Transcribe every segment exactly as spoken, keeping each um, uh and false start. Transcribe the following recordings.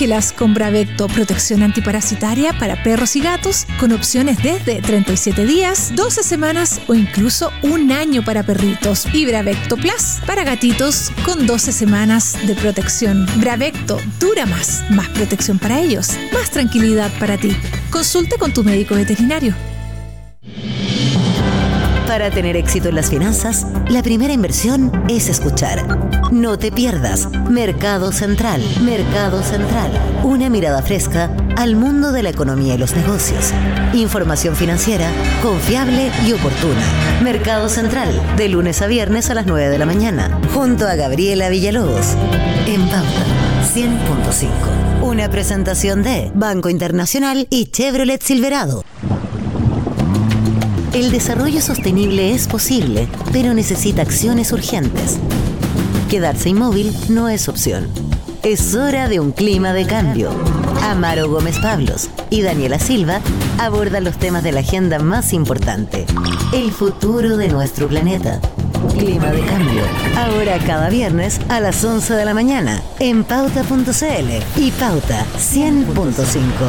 Protégelas con Bravecto, protección antiparasitaria para perros y gatos, con opciones desde treinta y siete días, doce semanas o incluso un año para perritos. Y Bravecto Plus para gatitos con doce semanas de protección. Bravecto dura más, más protección para ellos, más tranquilidad para ti. Consulte con tu médico veterinario. Para tener éxito en las finanzas, la primera inversión es escuchar. No te pierdas Mercado Central. Mercado Central. Una mirada fresca al mundo de la economía y los negocios. Información financiera confiable y oportuna. Mercado Central, de lunes a viernes a las nueve de la mañana, junto a Gabriela Villalobos. En Pauta cien punto cinco. Una presentación de Banco Internacional y Chevrolet Silverado. El desarrollo sostenible es posible, pero necesita acciones urgentes. Quedarse inmóvil no es opción. Es hora de un clima de cambio. Amaro Gómez Pablos y Daniela Silva abordan los temas de la agenda más importante: el futuro de nuestro planeta. Clima de cambio. Ahora cada viernes a las once de la mañana en pauta punto c l y Pauta cien punto cinco.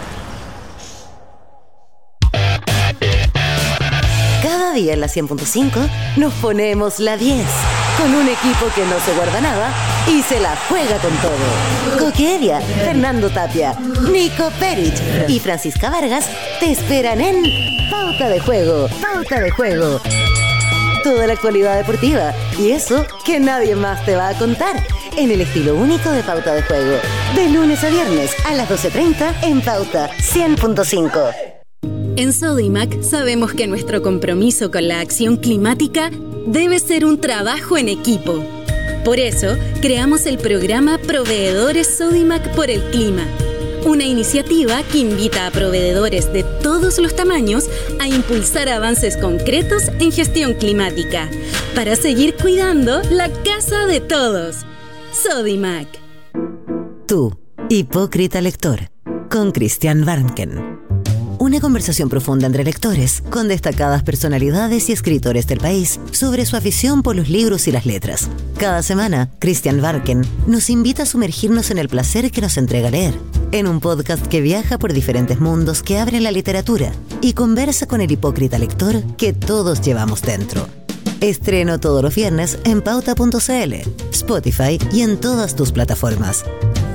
Cada día en la cien punto cinco nos ponemos la diez, con un equipo que no se guarda nada y se la juega con todo. Coque Evia, Fernando Tapia, Nico Perich y Francisca Vargas te esperan en Pauta de Juego. Pauta de Juego. Toda la actualidad deportiva y eso que nadie más te va a contar, en el estilo único de Pauta de Juego. De lunes a viernes a las doce treinta en Pauta cien punto cinco. En Sodimac sabemos que nuestro compromiso con la acción climática debe ser un trabajo en equipo. Por eso, creamos el programa Proveedores Sodimac por el Clima, una iniciativa que invita a proveedores de todos los tamaños a impulsar avances concretos en gestión climática, para seguir cuidando la casa de todos. Sodimac. Tú, hipócrita lector, con Christian Warnken. Una conversación profunda entre lectores, con destacadas personalidades y escritores del país, sobre su afición por los libros y las letras. Cada semana, Christian Warnken nos invita a sumergirnos en el placer que nos entrega leer, en un podcast que viaja por diferentes mundos que abren la literatura y conversa con el hipócrita lector que todos llevamos dentro. Estreno todos los viernes en pauta punto c l, Spotify y en todas tus plataformas.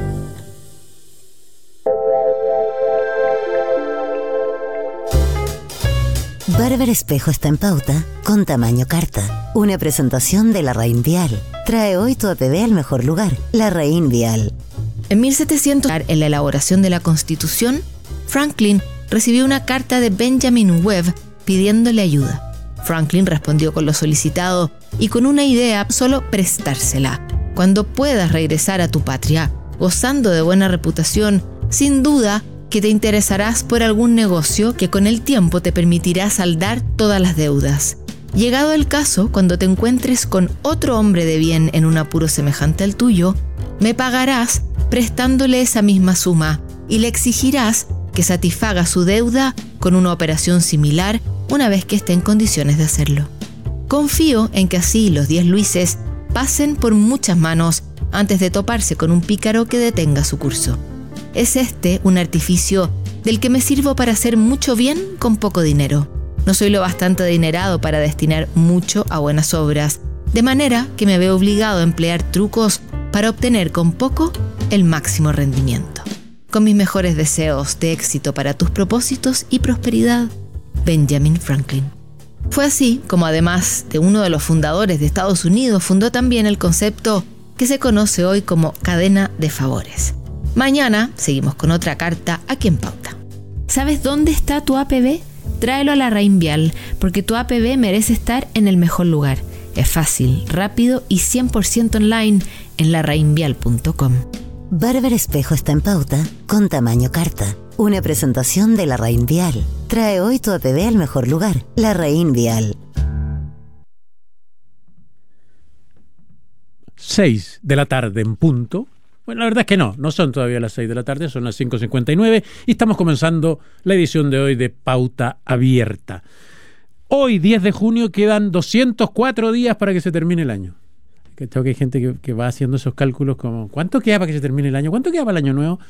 Barber Espejo está en Pauta con tamaño carta. Una presentación de Larraín Vial. Trae hoy tu A P B al mejor lugar, Larraín Vial. En mil setecientos, en la elaboración de la Constitución, Franklin recibió una carta de Benjamin Webb pidiéndole ayuda. Franklin respondió con lo solicitado y con una idea: solo prestársela. Cuando puedas regresar a tu patria, gozando de buena reputación, sin duda que te interesarás por algún negocio que con el tiempo te permitirá saldar todas las deudas. Llegado el caso, cuando te encuentres con otro hombre de bien en un apuro semejante al tuyo, me pagarás prestándole esa misma suma y le exigirás que satisfaga su deuda con una operación similar una vez que esté en condiciones de hacerlo. Confío en que así los diez Luises pasen por muchas manos antes de toparse con un pícaro que detenga su curso. Es este un artificio del que me sirvo para hacer mucho bien con poco dinero. No soy lo bastante adinerado para destinar mucho a buenas obras, de manera que me veo obligado a emplear trucos para obtener con poco el máximo rendimiento. Con mis mejores deseos de éxito para tus propósitos y prosperidad, Benjamin Franklin. Fue así como, además de uno de los fundadores de Estados Unidos, fundó también el concepto que se conoce hoy como cadena de favores. Mañana seguimos con otra carta aquí en Pauta. ¿Sabes dónde está tu A P B? Tráelo a Larraín Vial, porque tu A P B merece estar en el mejor lugar. Es fácil, rápido y cien por ciento online en larraín vial punto com. Barber Espejo está en Pauta con tamaño carta. Una presentación de Larraín Vial. Trae hoy tu A P B al mejor lugar, Larraín Vial. seis de la tarde en punto. Bueno, la verdad es que no, no son todavía las seis de la tarde, son las cinco cincuenta y nueve y estamos comenzando la edición de hoy de Pauta Abierta. Hoy, diez de junio, quedan doscientos cuatro días para que se termine el año. Creo que hay gente que, que va haciendo esos cálculos como, ¿cuánto queda para que se termine el año? ¿Cuánto queda para el año nuevo?